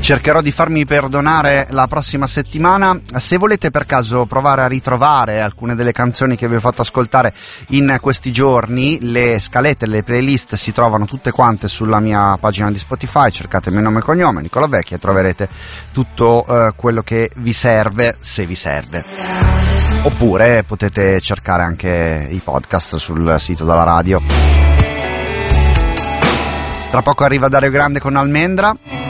Cercherò di farmi perdonare la prossima settimana. Se volete per caso provare a ritrovare alcune delle canzoni che vi ho fatto ascoltare in questi giorni, le scalette, le playlist si trovano tutte quante sulla mia pagina di Spotify. Cercate il mio nome e cognome, Nicola Vecchi, e troverete tutto quello che vi serve, se vi serve. Oppure potete cercare anche i podcast sul sito della radio. Tra poco arriva Dario Grande con Almendra.